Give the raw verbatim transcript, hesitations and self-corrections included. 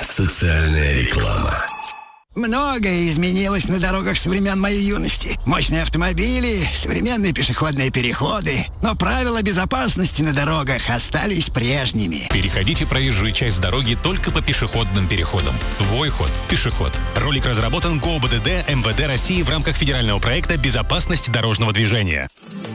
Социальная реклама. Многое изменилось на дорогах со времен моей юности. Мощные автомобили, современные пешеходные переходы. Но правила безопасности на дорогах остались прежними. Переходите проезжую часть дороги только по пешеходным переходам. Твой ход – пешеход. Ролик разработан ГОБДД МВД России в рамках федерального проекта «Безопасность дорожного движения».